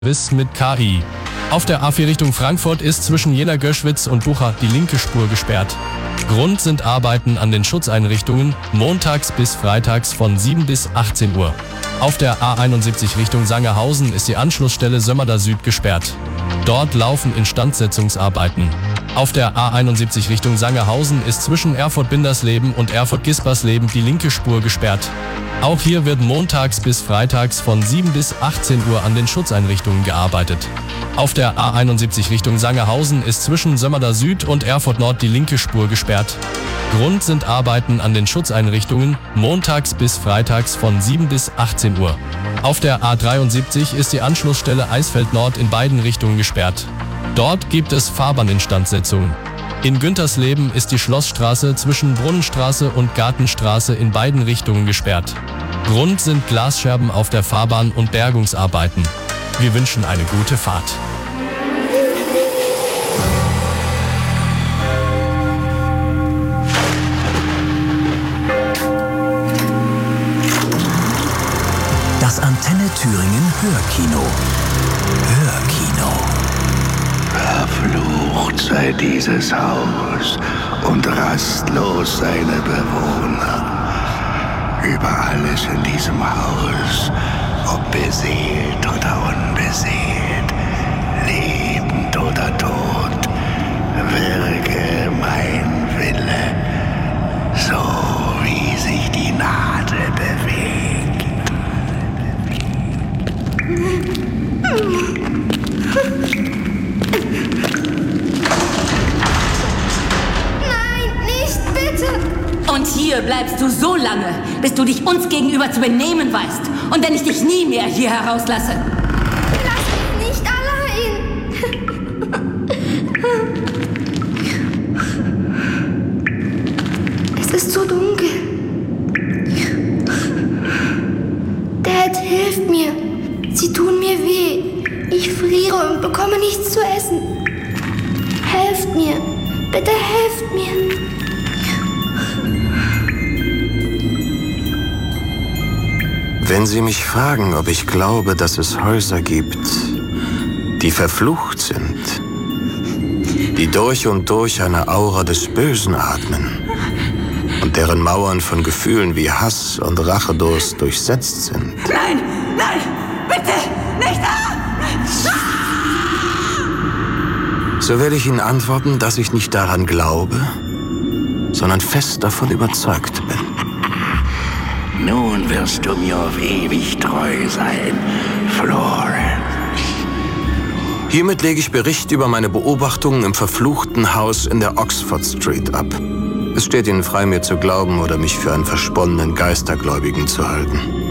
mit KI. Auf der A4 Richtung Frankfurt ist zwischen Jena-Göschwitz und Bucha die linke Spur gesperrt. Grund sind Arbeiten an den Schutzeinrichtungen, montags bis freitags von 7 bis 18 Uhr. Auf der A71 Richtung Sangerhausen ist die Anschlussstelle Sömmerda Süd gesperrt. Dort laufen Instandsetzungsarbeiten. Auf der A71 Richtung Sangerhausen ist zwischen Erfurt-Bindersleben und Erfurt-Gispersleben die linke Spur gesperrt. Auch hier wird montags bis freitags von 7 bis 18 Uhr an den Schutzeinrichtungen gearbeitet. Auf der A71 Richtung Sangerhausen ist zwischen Sömmerda Süd und Erfurt Nord die linke Spur gesperrt. Grund sind Arbeiten an den Schutzeinrichtungen, montags bis freitags von 7 bis 18 Uhr. Auf der A73 ist die Anschlussstelle Eisfeld Nord in beiden Richtungen gesperrt. Dort gibt es Fahrbahninstandsetzungen. In Güntersleben ist die Schlossstraße zwischen Brunnenstraße und Gartenstraße in beiden Richtungen gesperrt. Grund sind Glasscherben auf der Fahrbahn und Bergungsarbeiten. Wir wünschen eine gute Fahrt. Das Antenne Thüringen Hörkino. Hörkino. Verflucht sei dieses Haus und rastlos seine Bewohner. Über alles in diesem Haus, ob beseelt oder unbeseelt, lebend oder tot, wirke mein Wille, so wie sich die Nadel bewegt. Und hier bleibst du so lange, bis du dich uns gegenüber zu benehmen weißt. Und wenn ich dich nie mehr hier herauslasse. Lass mich nicht allein. Es ist so dunkel. Dad, hilf mir. Sie tun mir weh. Ich friere und bekomme nichts zu essen. Helft mir. Bitte helft mir. Wenn Sie mich fragen, ob ich glaube, dass es Häuser gibt, die verflucht sind, die durch und durch eine Aura des Bösen atmen und deren Mauern von Gefühlen wie Hass und Rachedurst durchsetzt sind. Nein, nein, bitte, nicht! So werde ich Ihnen antworten, dass ich nicht daran glaube, sondern fest davon überzeugt bin. Nun wirst du mir auf ewig treu sein, Florence. Hiermit lege ich Bericht über meine Beobachtungen im verfluchten Haus in der Oxford Street ab. Es steht Ihnen frei, mir zu glauben oder mich für einen versponnenen Geistergläubigen zu halten.